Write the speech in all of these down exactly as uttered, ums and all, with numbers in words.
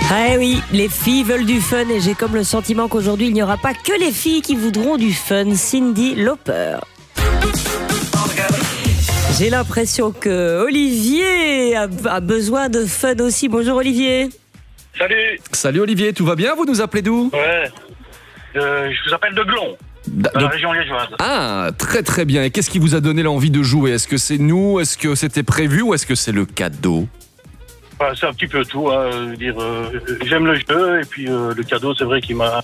Ah oui, les filles veulent du fun et j'ai comme le sentiment qu'aujourd'hui il n'y aura pas que les filles qui voudront du fun. Cyndi Lauper. J'ai l'impression que Olivier a, a besoin de fun aussi. Bonjour Olivier. Salut. Salut Olivier, tout va bien? Vous nous appelez d'où? Ouais, euh, je vous appelle de Glon, Da- dans la de- région liégeoise. Ah, très très bien. Et qu'est-ce qui vous a donné l'envie de jouer? Est-ce que c'est nous? Est-ce que c'était prévu? Ou est-ce que c'est le cadeau? Enfin, c'est un petit peu tout. Hein, je veux dire, euh, j'aime le jeu et puis euh, le cadeau, c'est vrai qu'il m'a...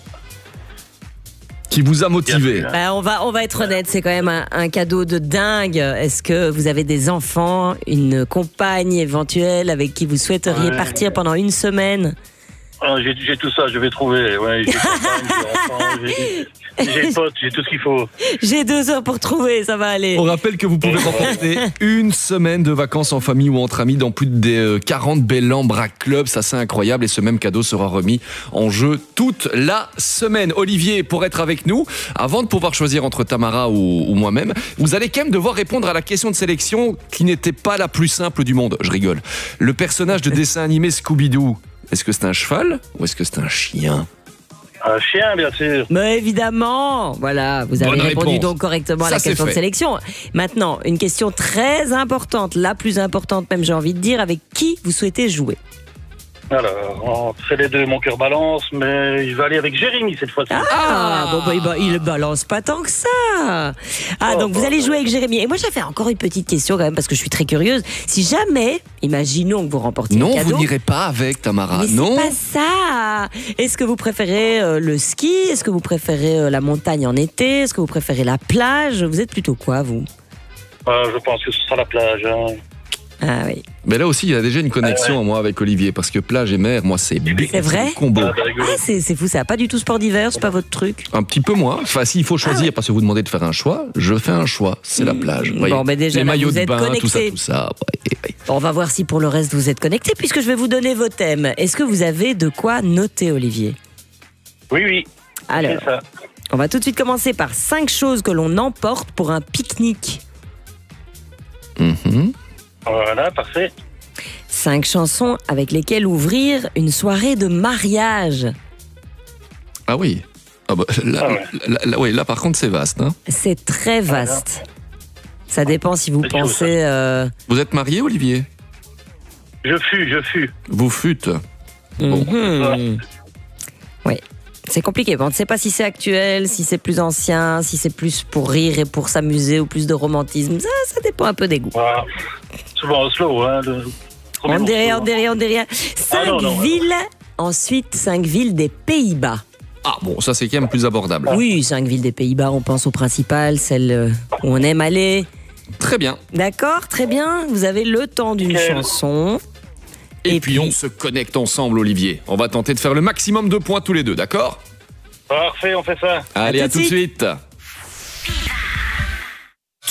Qui vous a motivé? Bien sûr. Bah, on, va, on va être honnête, c'est quand même un, un cadeau de dingue. Est-ce que vous avez des enfants, une compagne éventuelle avec qui vous souhaiteriez Ouais. partir pendant une semaine? Ah, j'ai, j'ai tout ça, je vais trouver. Ouais, j'ai compagne, j'ai enfant, j'ai, j'ai potes, j'ai tout ce qu'il faut. J'ai deux heures pour trouver, ça va aller. On rappelle que vous pouvez remporter une semaine de vacances en famille ou entre amis dans plus de euh, quarante Bellambres Brac Club. Ça, c'est incroyable. Et ce même cadeau sera remis en jeu toute la semaine. Olivier, pour être avec nous, avant de pouvoir choisir entre Tamara ou, ou moi-même, vous allez quand même devoir répondre à la question de sélection qui n'était pas la plus simple du monde. Je rigole. Le personnage de dessin animé Scooby-Doo, est-ce que c'est un cheval ou est-ce que c'est un chien? Un chien, bien sûr. Mais évidemment, voilà, vous avez Bonne répondu réponse. donc correctement à Ça, la c'est question de fait. sélection. Maintenant, une question très importante, la plus importante même, j'ai envie de dire, avec qui vous souhaitez jouer? Alors, entre les deux, mon cœur balance, mais je vais aller avec Jérémy cette fois-ci. Ah, bon, bah, il, ba- il balance pas tant que ça. Ah, Oh, donc vous oh, allez oh. jouer avec Jérémy. Et moi, j'avais encore une petite question quand même, parce que je suis très curieuse. Si jamais, imaginons que vous remportiez Non, le cadeau. vous n'irez pas avec Tamara. Mais non. c'est pas ça. Est-ce que vous préférez euh, le ski? Est-ce que vous préférez euh, la montagne en été? Est-ce que vous préférez la plage? Vous êtes plutôt quoi, vous? Ah, je pense que ce sera la plage. Hein. Ah oui. Mais là aussi, il y a déjà une connexion moi avec Olivier parce que plage et mer, moi c'est bien. C'est vrai le combo. Ah, bah, rigolo. Ah, c'est c'est fou, ça n'a pas du tout sport d'hiver, c'est pas votre truc. Un petit peu moins. Enfin, s'il faut choisir parce que vous demandez de faire un choix, je fais un choix. C'est la plage. Bon, voyez. ben déjà, les là, maillots vous de êtes bain, tout ça, connectés. tout ça. Ouais, ouais. Bon, on va voir si pour le reste vous êtes connectés, puisque je vais vous donner vos thèmes. Est-ce que vous avez de quoi noter, Olivier? Oui, oui, Alors, c'est ça. on va tout de suite commencer par cinq choses que l'on emporte pour un pique-nique. Mhm. Voilà, parfait. Cinq chansons avec lesquelles ouvrir une soirée de mariage. Ah oui. Ah bah, là, Ah ouais. là, là, ouais, là, par contre, c'est vaste. Hein. C'est très vaste. Ça dépend si vous C'est chaud, pensez... euh, Vous êtes marié, Olivier? Je fus, je fus. Vous fûtes. Bon. mhm. Oui, c'est compliqué. On ne sait pas si c'est actuel, si c'est plus ancien, si c'est plus pour rire et pour s'amuser ou plus de romantisme. Ça, ça dépend un peu des goûts. Voilà. Souvent au slow, hein. Le... On ne dit rien, on ne dit rien, on ne dit rien. Cinq non, non, villes, ensuite cinq villes des Pays-Bas. Ah bon, ça c'est quand même plus abordable. Oui, cinq villes des Pays-Bas, on pense aux principales, celles euh, où on aime aller. Très bien. D'accord, très bien. Vous avez le temps d'une Nickel. chanson. Et, Et puis, puis- on se connecte ensemble, Olivier. On va tenter de faire le maximum de points tous les deux, d'accord? Parfait, on fait ça. Allez, tout à de tout de suite.